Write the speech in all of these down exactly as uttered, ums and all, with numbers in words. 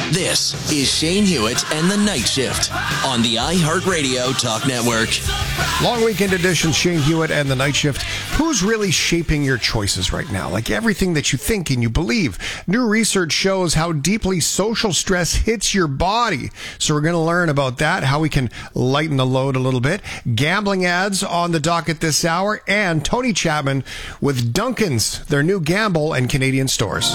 This is Shane Hewitt and the Night Shift on the iHeartRadio Talk Network. Long weekend edition, Shane Hewitt and the Night Shift. Who's really shaping your choices right now? Like everything that you think and you believe. New research shows how deeply social stress hits your body. So we're going to learn about that, how we can lighten the load a little bit. Gambling ads on the docket this hour, and Tony Chapman with Dunkin's, their new gamble and Canadian stores.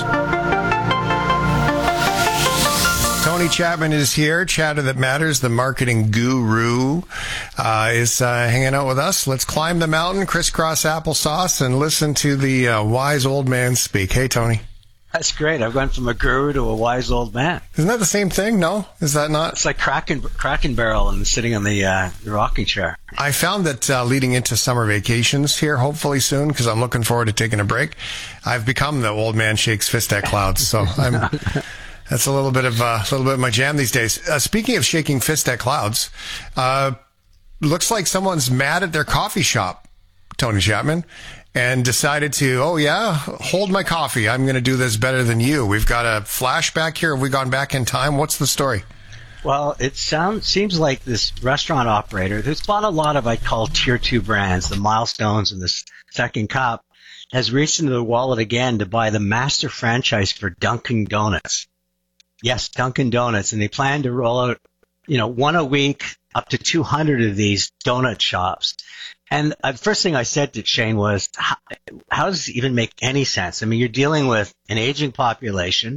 Tony Chapman is here. Chatter That Matters, the marketing guru, uh, is uh, hanging out with us. Let's climb the mountain, crisscross applesauce, and listen to the uh, wise old man speak. Hey, Tony. That's great. I've gone from a guru to a wise old man. Isn't that the same thing? No? Is that not? It's like Kraken, Kraken Barrel and sitting on the, uh, the rocking chair. I found that uh, leading into summer vacations here, hopefully soon, because I'm looking forward to taking a break, I've become the old man shakes fist at clouds. So I'm... That's a little bit of uh, a little bit of my jam these days. Uh, speaking of shaking fist at clouds, uh, looks like someone's mad at their coffee shop, Tony Chapman, and decided to, oh yeah, hold my coffee. I'm going to do this better than you. We've got a flashback here. Have we gone back in time? What's the story? Well, it sounds seems like this restaurant operator who's bought a lot of, I call tier two brands, the Milestones and the Second Cup, has reached into the wallet again to buy the master franchise for Dunkin' Donuts. Yes, Dunkin' Donuts, and they plan to roll out, you know, one a week, up to two hundred of these donut shops. And the uh, first thing I said to Shane was, how, how does this even make any sense? I mean, you're dealing with an aging population,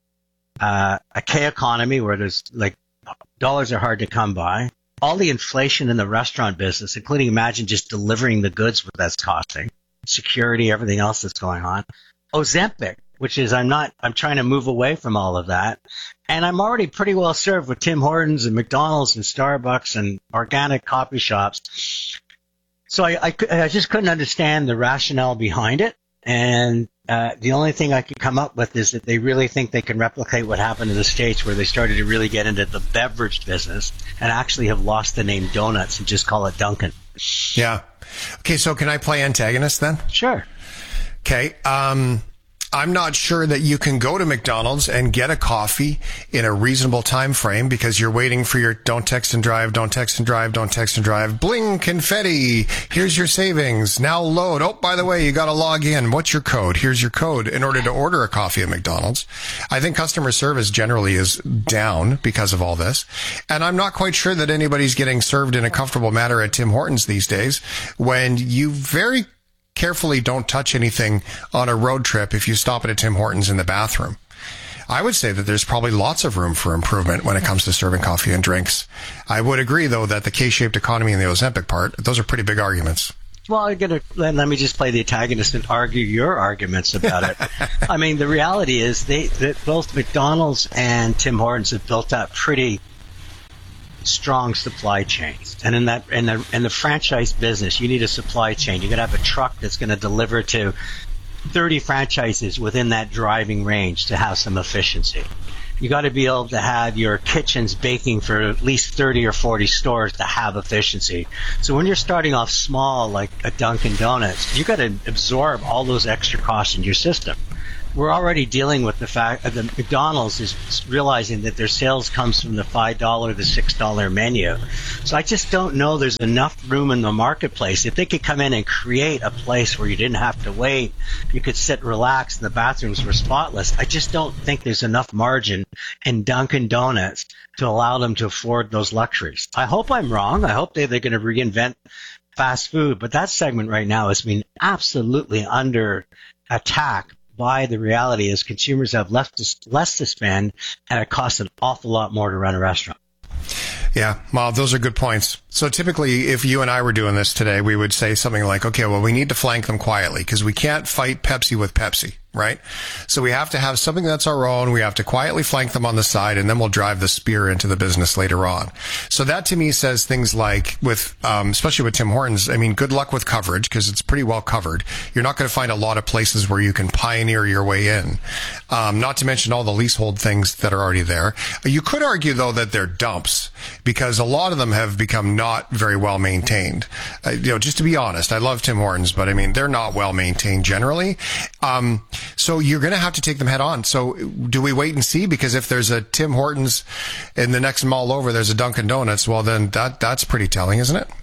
uh, a K economy where there's like dollars are hard to come by, all the inflation in the restaurant business, including imagine just delivering the goods what that's costing, security, everything else that's going on, Ozempic, which is I'm not, I'm trying to move away from all of that. And I'm already pretty well served with Tim Hortons and McDonald's and Starbucks and organic coffee shops. So I, I, I just couldn't understand the rationale behind it. And uh, the only thing I could come up with is that they really think they can replicate what happened in the States where they started to really get into the beverage business and actually have lost the name donuts and just call it Dunkin'. Yeah. Okay, so can I play antagonist then? Sure. Okay. Um... I'm not sure that you can go to McDonald's and get a coffee in a reasonable time frame because you're waiting for your don't text and drive, don't text and drive, don't text and drive. Bling, confetti. Here's your savings. Now load. Oh, by the way, you got to log in. What's your code? Here's your code in order to order a coffee at McDonald's. I think customer service generally is down because of all this. And I'm not quite sure that anybody's getting served in a comfortable manner at Tim Hortons these days when you very carefully don't touch anything on a road trip if you stop at a Tim Hortons in the bathroom. I would say that there's probably lots of room for improvement when it comes to serving coffee and drinks. I would agree, though, that the K-shaped economy and the Ozempic part, those are pretty big arguments. Well, I'm gonna, let me just play the antagonist and argue your arguments about it. I mean, the reality is they that both McDonald's and Tim Hortons have built up pretty strong supply chains, and in that in the in the franchise business, you need a supply chain. You got to have a truck that's going to deliver to thirty franchises within that driving range to have some efficiency. You got to be able to have your kitchens baking for at least thirty or forty stores to have efficiency. So when you're starting off small, like a Dunkin' Donuts, you got to absorb all those extra costs in your system. We're already dealing with the fact that the McDonald's is realizing that their sales comes from the five dollars to six dollars menu. So I just don't know there's enough room in the marketplace. If they could come in and create a place where you didn't have to wait, you could sit, relax, and the bathrooms were spotless, I just don't think there's enough margin in Dunkin' Donuts to allow them to afford those luxuries. I hope I'm wrong. I hope they, they're going to reinvent fast food, but that segment right now has been absolutely under attack by the reality is consumers have less to, less to spend, and it costs an awful lot more to run a restaurant. Yeah, well, those are good points. So typically, if you and I were doing this today, we would say something like, okay, well, we need to flank them quietly because we can't fight Pepsi with Pepsi, right? So we have to have something that's our own. We have to quietly flank them on the side, and then we'll drive the spear into the business later on. So that to me says things like with, um, especially with Tim Hortons, I mean, good luck with coverage because it's pretty well covered. You're not going to find a lot of places where you can pioneer your way in. Um, not to mention all the leasehold things that are already there. You could argue, though, that they're dumps because a lot of them have become not very well maintained. Uh, you know, just to be honest, I love Tim Hortons, but I mean, they're not well maintained generally. Um, so you're going to have to take them head on. So do we wait and see? Because if there's a Tim Hortons in the next mall over, there's a Dunkin' Donuts, well, then that that's pretty telling, isn't it?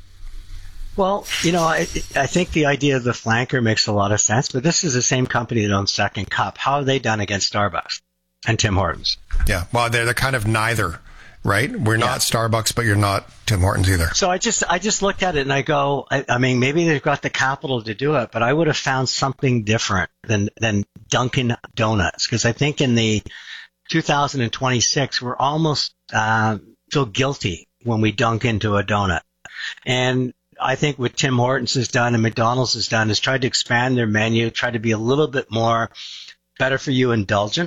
Well, you know, I, I think the idea of the flanker makes a lot of sense, but this is the same company that owns Second Cup. How have they done against Starbucks and Tim Hortons? Yeah, well, they're, they're kind of neither, right? We're not yeah. Starbucks, but you're not Tim Hortons either. So I just I just looked at it and I go, I, I mean, maybe they've got the capital to do it, but I would have found something different than, than Dunkin' Donuts, because I think in the two thousand twenty-six, we're almost uh, feel guilty when we dunk into a donut. And I think what Tim Hortons has done and McDonald's has done is tried to expand their menu, try to be a little bit more better for you indulgent.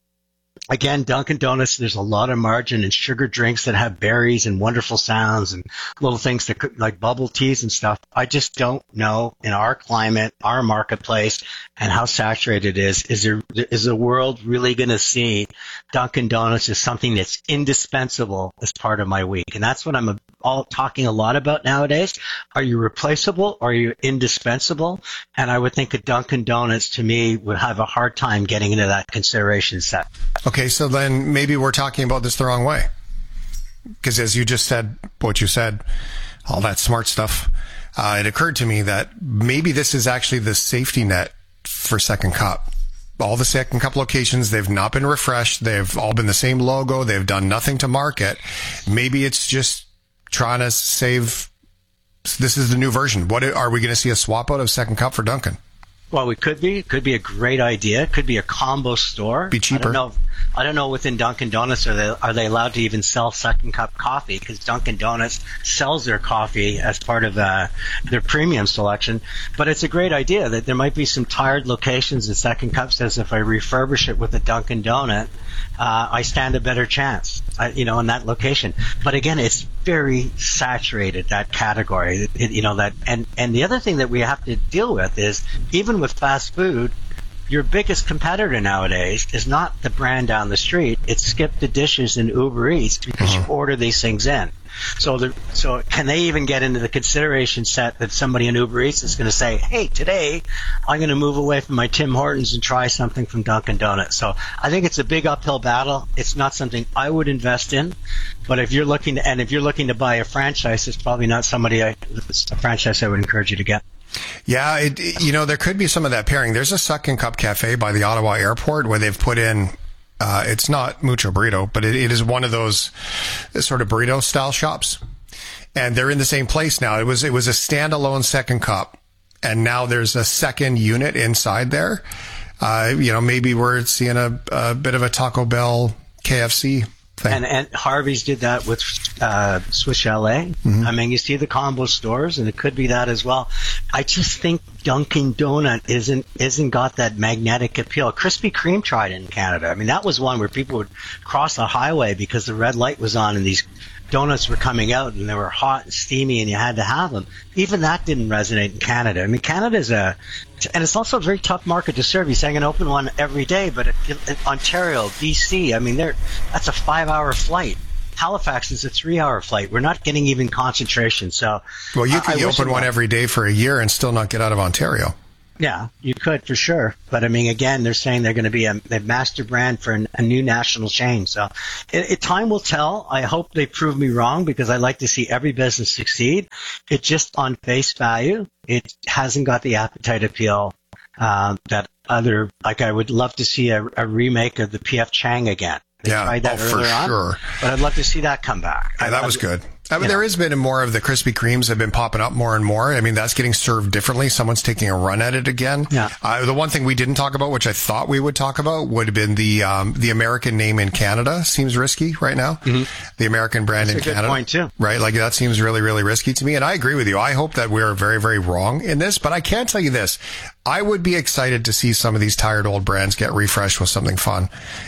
Again, Dunkin' Donuts, there's a lot of margin in sugar drinks that have berries and wonderful sounds and little things that could, like bubble teas and stuff. I just don't know in our climate, our marketplace, and how saturated it is. Is there, is the world really going to see Dunkin' Donuts as something that's indispensable as part of my week? And that's what I'm all talking a lot about nowadays. Are you replaceable or are you indispensable? And I would think a Dunkin' Donuts, to me, would have a hard time getting into that consideration set. Okay, so then maybe we're talking about this the wrong way. Because as you just said, what you said, all that smart stuff, uh, it occurred to me that maybe this is actually the safety net for Second Cup. All the Second Cup locations, they've not been refreshed. They've all been the same logo. They've done nothing to market. Maybe it's just trying to save. This is the new version. What are we going to see a swap out of Second Cup for Dunkin'? Well, we could be. It could be a great idea. It could be a combo store. Be cheaper. I don't know. I don't know within Dunkin' Donuts, are they, are they allowed to even sell Second Cup coffee? Because Dunkin' Donuts sells their coffee as part of uh, their premium selection. But it's a great idea that there might be some tired locations that Second Cup says if I refurbish it with a Dunkin' Donut, uh, I stand a better chance, uh, you know, in that location. But again, it's very saturated, that category. It, you know, that, and, and the other thing that we have to deal with is even with fast food, your biggest competitor nowadays is not the brand down the street. It's Skip the Dishes and Uber Eats, because uh-huh. you order these things in. So, the, so can they even get into the consideration set that somebody in Uber Eats is going to say, hey, today I'm going to move away from my Tim Hortons and try something from Dunkin' Donuts. So I think it's a big uphill battle. It's not something I would invest in. But if you're looking to, and if you're looking to buy a franchise, it's probably not somebody I, it's a franchise I would encourage you to get. Yeah, it, it, you know, there could be some of that pairing. There's a Second Cup Cafe by the Ottawa airport where they've put in, uh, it's not Mucho Burrito, but it, it is one of those sort of burrito style shops. And they're in the same place now. It was, it was a standalone Second Cup. And now there's a second unit inside there. Uh, you know, maybe we're seeing a, a bit of a Taco Bell K F C thing. And, and Harvey's did that with uh, Swiss Chalet. Mm-hmm. I mean, you see the combo stores, and it could be that as well. I just think Dunkin' Donut isn't isn't got that magnetic appeal. Krispy Kreme tried it in Canada. I mean, that was one where people would cross the highway because the red light was on and these donuts were coming out and they were hot and steamy and you had to have them. Even that didn't resonate in Canada. I mean, Canada's a, and it's also a very tough market to serve. You say I can open one every day, but in Ontario, B C, I mean, they're, that's a five-hour flight. Halifax is a three-hour flight. We're not getting even concentration. So, well, you could open one every day for a year and still not get out of Ontario. Yeah, you could for sure. But I mean, again, they're saying they're going to be a, a master brand for an, a new national chain. So it, it, time will tell. I hope they prove me wrong because I like to see every business succeed. It just on face value, it hasn't got the appetite appeal uh, that other, like I would love to see a, a remake of the P F Chang again. They yeah, tried that oh, earlier for on, sure. But I'd love to see that come back. Yeah, that was good. I mean, there has been more of the Krispy Kremes have been popping up more and more. I mean, that's getting served differently. Someone's taking a run at it again. Yeah. Uh, the one thing we didn't talk about, which I thought we would talk about, would have been the um, the American name in Canada. Seems risky right now. Mm-hmm. The American brand that's in a Canada. Good point too. Right? Like that seems really, really risky to me. And I agree with you. I hope that we're very, very wrong in this. But I can tell you this. I would be excited to see some of these tired old brands get refreshed with something fun.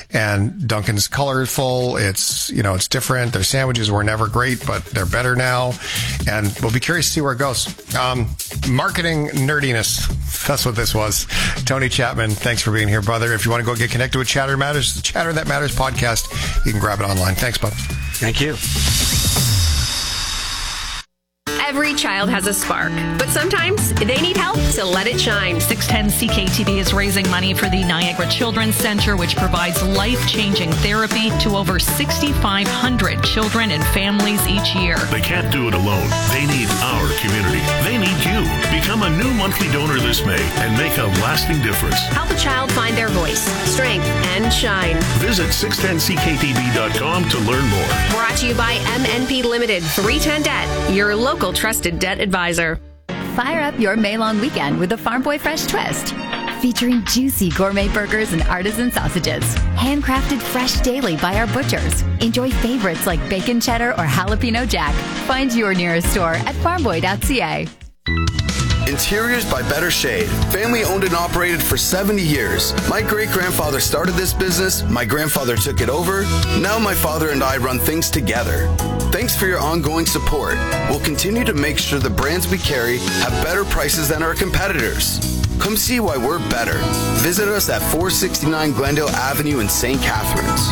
And Dunkin's colorful. It's, you know, it's different. Their sandwiches were never great, but they're better now. And we'll be curious to see where it goes. Um, marketing nerdiness. That's what this was. Tony Chapman, thanks for being here, brother. If you want to go get connected with Chatter Matters, the Chatter That Matters podcast, you can grab it online. Thanks, bud. Thank you. Every child has a spark, but sometimes they need help to let it shine. six ten C K T V is raising money for the Niagara Children's Center, which provides life-changing therapy to over sixty-five hundred children and families each year. They can't do it alone. They need our community. They need you. Become a new monthly donor this May and make a lasting difference. Help a child find their voice, strength, and shine. Visit six ten C K T V dot com to learn more. Brought to you by M N P Limited, three ten Debt, your local trusted debt advisor. Fire up your May-long weekend with the Farm Boy Fresh Twist. Featuring juicy gourmet burgers and artisan sausages. Handcrafted fresh daily by our butchers. Enjoy favorites like bacon cheddar or jalapeno jack. Find your nearest store at farm boy dot c a. Interiors by Better Shade. Family owned and operated for seventy years. My great-grandfather started this business. My grandfather took it over. Now my father and I run things together. Thanks for your ongoing support. We'll continue to make sure the brands we carry have better prices than our competitors. Come see why we're better. Visit us at four sixty-nine Glendale Avenue in Saint Catharines.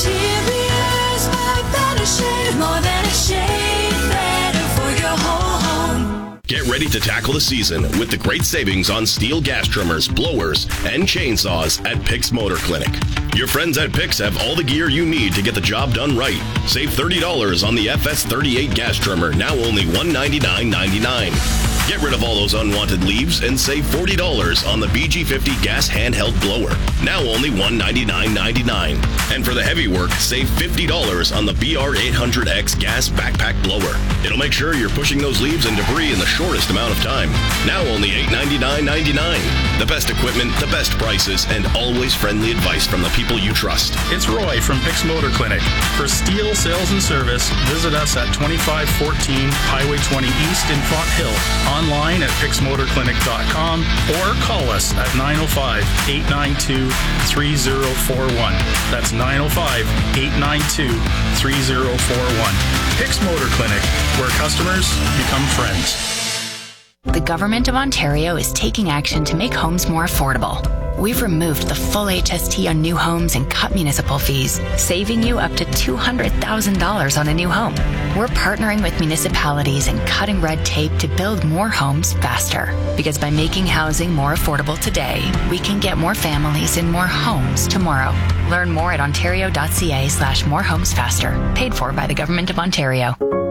Interiors by Better Shade. More than a shade, better for your whole home. Get ready to tackle the season with the great savings on steel gas trimmers, blowers, and chainsaws at Pix Motor Clinic. Your friends at Pix have all the gear you need to get the job done right. Save thirty dollars on the F S thirty-eight gas trimmer, now only one hundred ninety-nine ninety-nine. Get rid of all those unwanted leaves and save forty dollars on the B G fifty gas handheld blower, now only one hundred ninety-nine ninety-nine. And for the heavy work, save fifty dollars on the B R eight hundred X gas backpack blower. It'll make sure you're pushing those leaves and debris in the shortest amount of time, now only eight hundred ninety-nine ninety-nine. The best equipment, the best prices, and always friendly advice from the people you trust. It's Roy from Pix Motor Clinic. For steel sales and service, visit us at twenty-five fourteen Highway twenty East in Font Hill. Online at pix motor clinic dot com or call us at nine oh five, eight nine two, three oh four one. That's nine oh five, eight nine two, three oh four one. Pix Motor Clinic, where customers become friends. The Government of Ontario is taking action to make homes more affordable. We've removed the full H S T on new homes and cut municipal fees, saving you up to two hundred thousand dollars on a new home. We're partnering with municipalities and cutting red tape to build more homes faster. Because by making housing more affordable today, we can get more families in more homes tomorrow. Learn more at ontario dot c a slash more homes faster. Paid for by the Government of Ontario.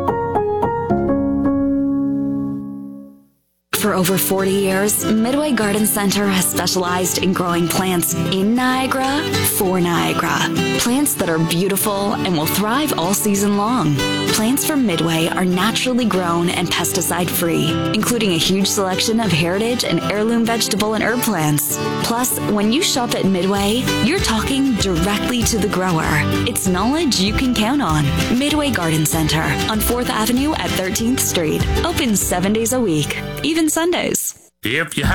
For over forty years, Midway Garden Center has specialized in growing plants in Niagara for Niagara. Plants that are beautiful and will thrive all season long. Plants from Midway are naturally grown and pesticide-free, including a huge selection of heritage and heirloom vegetable and herb plants. Plus, when you shop at Midway, you're talking directly to the grower. It's knowledge you can count on. Midway Garden Center on fourth Avenue at thirteenth Street. Open seven days a week, even Sundays. If you have